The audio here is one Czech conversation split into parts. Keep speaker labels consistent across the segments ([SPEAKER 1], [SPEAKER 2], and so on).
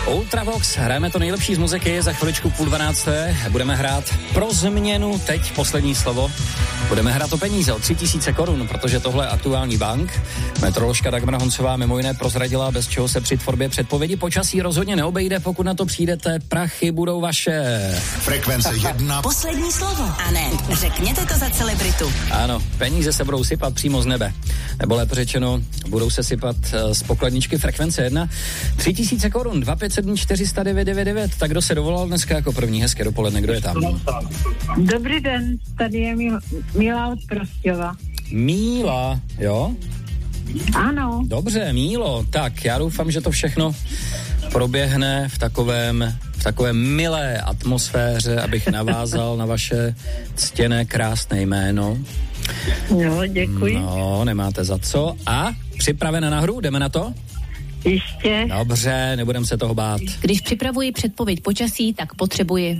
[SPEAKER 1] Ultravox, hrajeme to nejlepší z muziky, za chviličku 11:30 budeme hrát pro změnu, teď poslední slovo, budeme hrát o peníze, o 3000 korun, protože tohle je aktuální bank. Meteoroložka Dagmar Honcová mimo jiné prozradila, bez čeho se při tvorbě předpovědi počasí rozhodně neobejde, pokud na to přijdete, prachy budou vaše.
[SPEAKER 2] Frekvence 1.
[SPEAKER 3] Poslední slovo. A ne, řekněte to za celebritu.
[SPEAKER 1] Ano, peníze se budou sypat přímo z nebe. Nebo lépe řečeno, budou se sypat z pokladničky Frekvence 1. 3000 korun, 257 400 999. Tak kdo se dovolal dneska jako první? Hezké dopoledne, kdo je tam?
[SPEAKER 4] Dobrý den, tady je Míla od Prostějova.
[SPEAKER 1] Míla, jo?
[SPEAKER 4] Ano.
[SPEAKER 1] Dobře, Mílo, tak já doufám, že to všechno proběhne v takové milé atmosféře, abych navázal na vaše ctěné, krásné jméno.
[SPEAKER 4] Jo, děkuji.
[SPEAKER 1] No, nemáte za co. A připravena na hru, jdeme na to?
[SPEAKER 4] Ještě.
[SPEAKER 1] Dobře, nebudem se toho bát.
[SPEAKER 5] Když připravuji předpověď počasí, tak potřebuji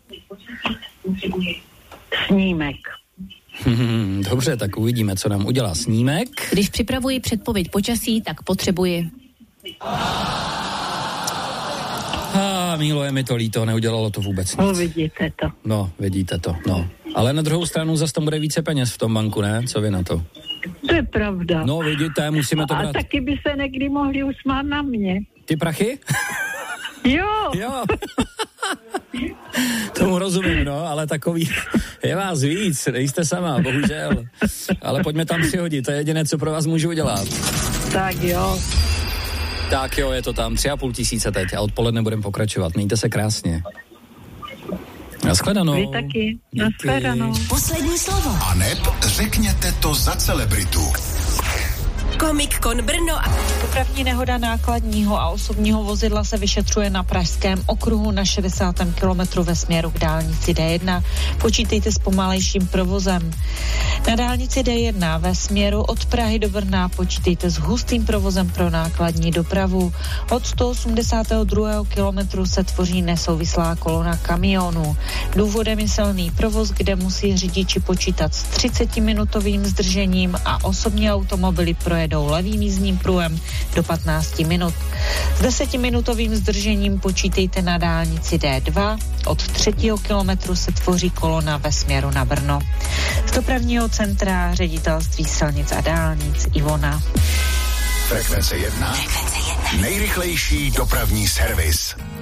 [SPEAKER 4] Snímek.
[SPEAKER 1] Dobře, tak uvidíme, co nám udělá snímek.
[SPEAKER 5] Když připravuji předpověď počasí, tak potřebuji
[SPEAKER 1] Mílo, je mi to líto, neudělalo to vůbec nic.
[SPEAKER 4] No, vidíte to.
[SPEAKER 1] No, vidíte to, no. Ale na druhou stranu zase tam bude více peněz v tom banku, ne? Co vy na to?
[SPEAKER 4] To je pravda.
[SPEAKER 1] No, vidíte, musíme to brát.
[SPEAKER 4] A taky by se někdy mohli usmát na mě.
[SPEAKER 1] Ty prachy?
[SPEAKER 4] Jo.
[SPEAKER 1] Jo. Tomu rozumím, no, ale takový je vás víc, nejste sama, bohužel. Ale pojďme tam přihodit, to je jediné, co pro vás můžu udělat.
[SPEAKER 4] Tak jo.
[SPEAKER 1] Tak jo, je to tam, 3500 teď a odpoledne budeme pokračovat. Mějte se krásně. Naschledanou.
[SPEAKER 4] Vy taky. Naschledanou.
[SPEAKER 3] Poslední slovo.
[SPEAKER 2] A neb řekněte to za celebritu.
[SPEAKER 3] Comic Con Brno.
[SPEAKER 6] Dopravní nehoda nákladního a osobního vozidla se vyšetřuje na Pražském okruhu na 60. kilometru ve směru k dálnici D1. Počítejte s pomalejším provozem. Na dálnici D1 ve směru od Prahy do Brna počítejte s hustým provozem pro nákladní dopravu. Od 182. kilometru se tvoří nesouvislá kolona kamionů. Důvodem je silný provoz, kde musí řidiči počítat s 30-minutovým zdržením a osobní automobily projedou levým jízdním pruhem do 15 minut. S 10-minutovým zdržením počítejte na dálnici D2. Od 3. kilometru se tvoří kolona ve směru na Brno. Z dopravního centra Ředitelství silnic a dálnic Ivona.
[SPEAKER 2] Frekvence 1. Nejrychlejší dopravní servis.